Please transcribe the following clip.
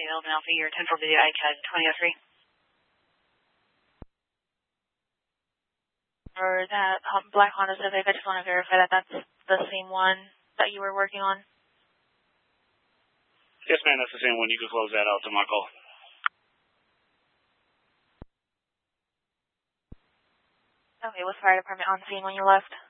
Elgin Alpha, your 10-4 video ICAD 2003. For that black Honda Civic, I just want to verify that that's the same one that you were working on. Yes, ma'am, that's the same one. You can close that out to my call. Okay, was fire department on scene when you left?